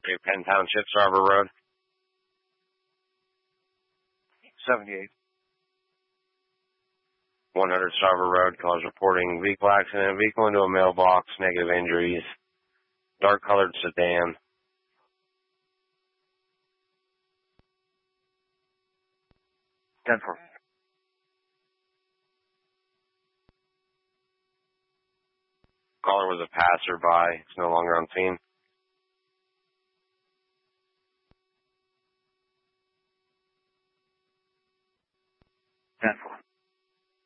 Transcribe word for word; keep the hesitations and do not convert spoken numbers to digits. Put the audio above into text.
Great Penn Township, Sarver Road. seventy-eight. one hundred Sarver Road. Callers reporting vehicle accident. Vehicle into a mailbox. Negative injuries. Dark colored sedan. ten four. Caller was a passerby. It's no longer on scene.